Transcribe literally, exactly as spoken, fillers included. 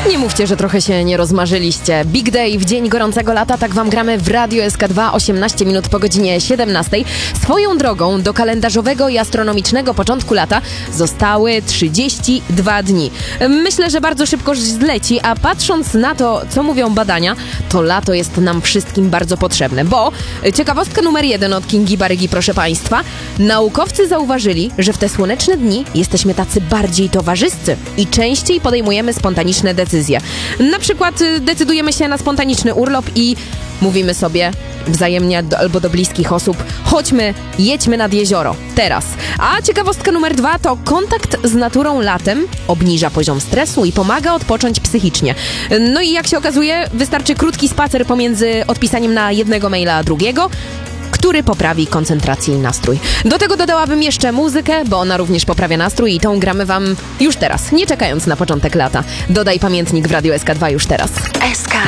Nie mówcie, że trochę się nie rozmarzyliście. Big Day w dzień gorącego lata, tak wam gramy w Radio S K dwa, osiemnaście minut po godzinie siedemnastej. Swoją drogą do kalendarzowego i astronomicznego początku lata zostały trzydzieści dwa dni. Myślę, że bardzo szybko zleci, a patrząc na to, co mówią badania, to lato jest nam wszystkim bardzo potrzebne, bo ciekawostka numer jeden od Kingi Barygi, proszę państwa, naukowcy zauważyli, że w te słoneczne dni jesteśmy tacy bardziej towarzyscy i częściej podejmujemy spontaniczne decyzje. Na przykład decydujemy się na spontaniczny urlop i mówimy sobie wzajemnie do, albo do bliskich osób: chodźmy, jedźmy nad jezioro, teraz. A ciekawostka numer dwa to kontakt z naturą latem obniża poziom stresu i pomaga odpocząć psychicznie. No i jak się okazuje, wystarczy krótki spacer pomiędzy odpisaniem na jednego maila a drugiego, który poprawi koncentrację i nastrój. Do tego dodałabym jeszcze muzykę, bo ona również poprawia nastrój i tą gramy wam już teraz, nie czekając na początek lata. Dodaj pamiętnik w Radio S K dwa już teraz. S K